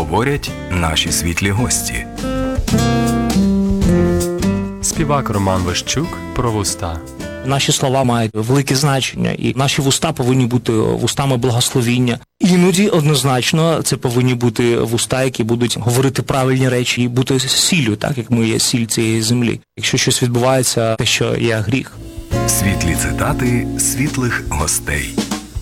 говорять наші світлі гості. Співак Роман Вищук про вуста. Наші слова мають велике значення, і наші вуста повинні бути вустами благословіння. Іноді, однозначно, це повинні бути вуста, які будуть говорити правильні речі і бути сіллю, так як ми є сіль цієї землі. Якщо щось відбувається, те, що є гріх. Світлі цитати світлих гостей.